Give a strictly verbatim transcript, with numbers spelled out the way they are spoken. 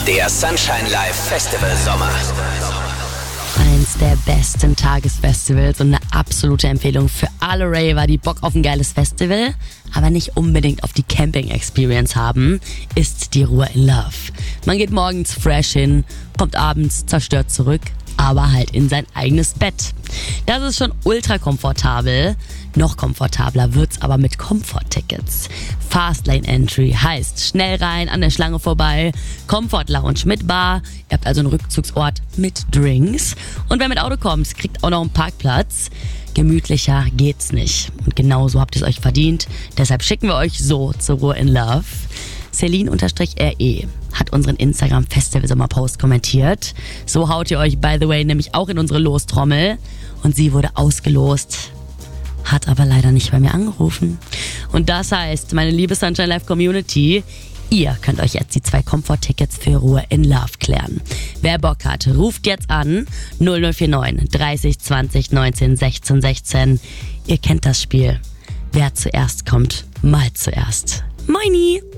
Der Sunshine Live Festival Sommer. Eins der besten Tagesfestivals und eine absolute Empfehlung für alle Raver, die Bock auf ein geiles Festival, aber nicht unbedingt auf die Camping-Experience haben, ist die Ruhr in Love. Man geht morgens fresh hin, kommt abends zerstört zurück, aber halt in sein eigenes Bett. Das ist schon ultra komfortabel. Noch komfortabler wird's aber mit Comfort-Tickets. Fastlane Entry heißt schnell rein, an der Schlange vorbei, Comfort Lounge mit Bar, ihr habt also einen Rückzugsort mit Drinks und wer mit Auto kommt, kriegt auch noch einen Parkplatz. Gemütlicher geht's nicht und genauso habt ihr es euch verdient, deshalb schicken wir euch so zur Ruhr in Love. Celine-R E hat unseren Instagram-Festival-Sommer-Post kommentiert. So haut ihr euch, by the way, nämlich auch in unsere Lostrommel. Und sie wurde ausgelost, hat aber leider nicht bei mir angerufen. Und das heißt, meine liebe Sunshine Live Community, ihr könnt euch jetzt die zwei Comfort-Tickets für Ruhr in Love klären. Wer Bock hat, ruft jetzt an null null vier neun dreißig zwanzig neunzehn sechzehn sechzehn. Ihr kennt das Spiel. Wer zuerst kommt, mal zuerst. Moini!